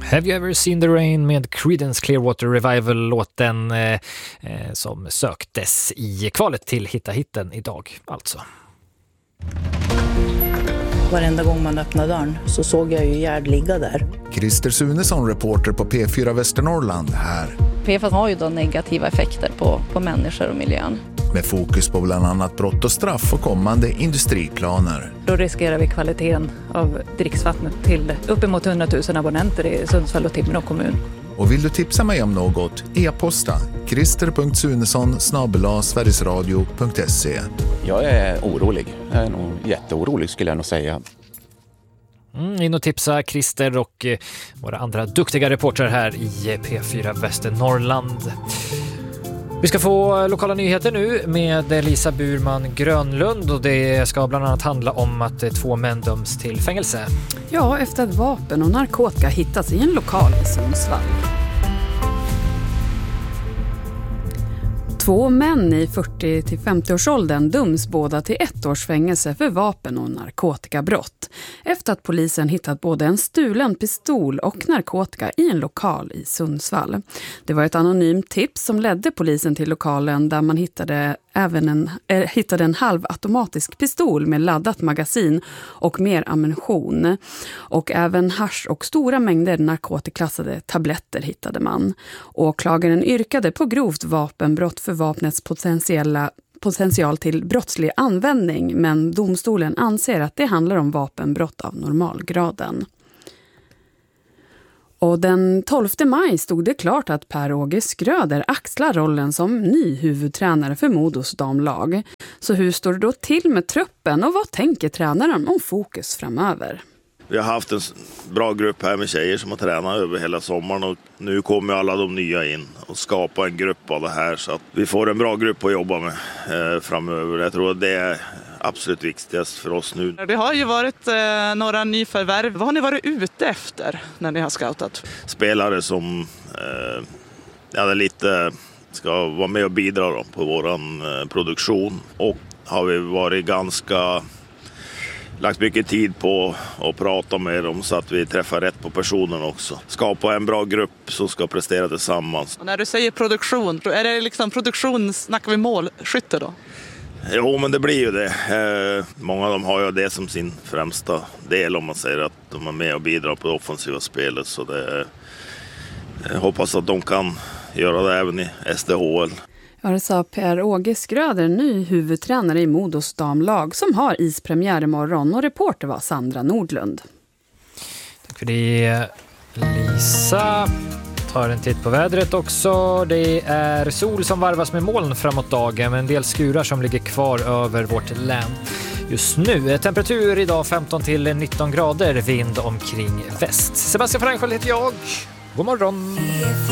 Have you ever seen the rain med Creedence Clearwater Revival-låten som söktes i kvalet till Hitta-hitten idag alltså. Varenda gång man öppnade dörren så såg jag ju Gerd ligga där. Christer Sunesson, reporter på P4 Västernorrland här. PFAS har ju då negativa effekter på människor och miljön. Med fokus på bland annat brott och straff och kommande industriplaner. Då riskerar vi kvaliteten av dricksvattnet till uppemot 100 000 abonnenter i Sundsvall och Timrå kommun. Och vill du tipsa mig om något, e-posta krister.sunesson@sverigesradio.se. Jag är orolig. Jag är nog jätteorolig skulle jag nog säga. In och tipsa Christer och våra andra duktiga reportrar här i P4 Västernorrland. Vi ska få lokala nyheter nu med Lisa Burman Grönlund och det ska bland annat handla om att 2 män döms till fängelse. Ja, efter att vapen och narkotika hittats i en lokal i Sundsvall. 2 män i 40-50-årsåldern döms båda till 1 års fängelse för vapen- och narkotikabrott efter att polisen hittat både en stulen pistol och narkotika i en lokal i Sundsvall. Det var ett anonymt tips som ledde polisen till lokalen där man hittade en halvautomatisk pistol med laddat magasin och mer ammunition. Och även hasch och stora mängder narkotikaklassade tabletter hittade man. Åklagaren yrkade på grovt vapenbrott för vapnets potential till brottslig användning, men domstolen anser att det handlar om vapenbrott av normalgraden. Och den 12 maj stod det klart att Per-Åge Skröder axlar rollen som ny huvudtränare för Modos damlag. Så hur står det då till med truppen och vad tänker tränaren om fokus framöver? Vi har haft en bra grupp här med tjejer som har tränat över hela sommaren och nu kommer alla de nya in och skapa en grupp av det här så att vi får en bra grupp att jobba med framöver. Jag tror att det är absolut viktigast för oss nu. Det har ju varit några nyförvärv. Vad har ni varit ute efter när ni har scoutat? Spelare som lite ska vara med och bidra då på våran produktion och har vi varit lagt mycket tid på att prata med dem så att vi träffar rätt på personen också. Skapa en bra grupp som ska prestera tillsammans. Och när du säger produktion, är det liksom produktion, snackar vi målskytte då? Jo, men det blir ju det. Många av dem har ju det som sin främsta del om man säger att de är med och bidrar på det offensiva spelet. Så jag hoppas att de kan göra det även i SDHL. Ja, det sa Per-Åge Skröder, ny huvudtränare i Modos damlag som har ispremiär imorgon, och reporter var Sandra Nordlund. Tack för det, Lisa. Tar en titt på vädret också. Det är sol som varvas med moln framåt dagen med en del skurar som ligger kvar över vårt län. Just nu är temperatur idag 15 till 19 grader, vind omkring väst. Sebastian Franschel heter jag. God morgon!